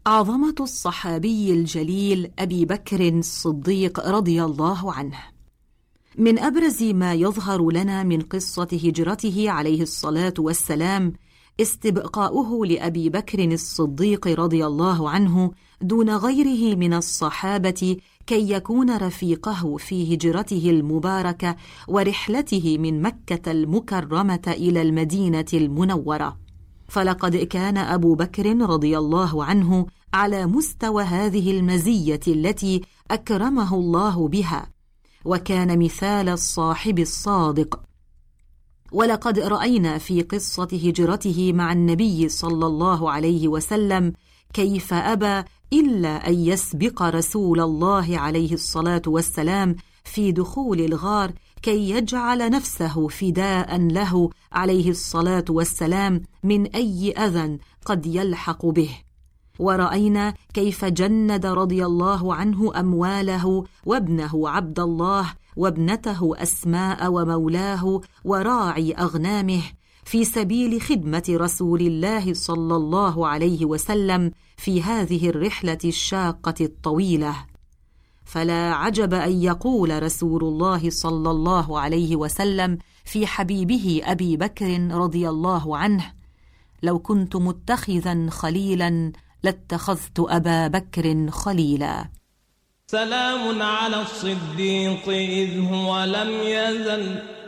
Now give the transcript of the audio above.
عظمة الصحابي الجليل أبي بكر الصديق رضي الله عنه. من أبرز ما يظهر لنا من قصة هجرته عليه الصلاة والسلام استبقاؤه لأبي بكر الصديق رضي الله عنه دون غيره من الصحابة كي يكون رفيقه في هجرته المباركة ورحلته من مكة المكرمة إلى المدينة المنورة. فلقد كان أبو بكر رضي الله عنه على مستوى هذه المزية التي أكرمه الله بها، وكان مثال الصاحب الصادق. ولقد رأينا في قصة هجرته مع النبي صلى الله عليه وسلم كيف أبى إلا أن يسبق رسول الله عليه الصلاة والسلام في دخول الغار كي يجعل نفسه فداء له عليه الصلاة والسلام من أي أذى قد يلحق به. ورأينا كيف جند رضي الله عنه أمواله وابنه عبد الله وابنته أسماء ومولاه وراعي أغنامه في سبيل خدمة رسول الله صلى الله عليه وسلم في هذه الرحلة الشاقة الطويلة. فلا عجب أن يقول رسول الله صلى الله عليه وسلم في حبيبه أبي بكر رضي الله عنه: لو كنت متخذا خليلا لاتخذت أبا بكر خليلا. سلام على الصديق إذ هو لم يزل